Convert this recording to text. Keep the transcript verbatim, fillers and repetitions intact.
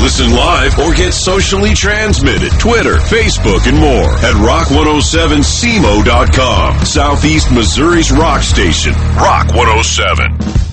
Listen live or get socially transmitted. Twitter, Facebook, and more at rock one oh seven C M O dot com. Southeast Missouri's rock station, Rock one oh seven.